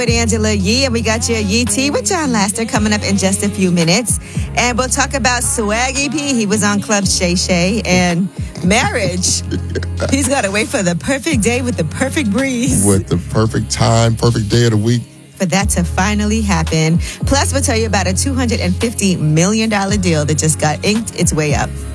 With Angela Yee, and we got your Yee Tea with John Laster coming up in just a few minutes. And we'll talk about Swaggy P. He was on Club Shay Shay and marriage. He's got to wait for the perfect day with the perfect breeze. With the perfect time, perfect day of the week. For that to finally happen. Plus, we'll tell you about a $250 million deal that just got inked its way up.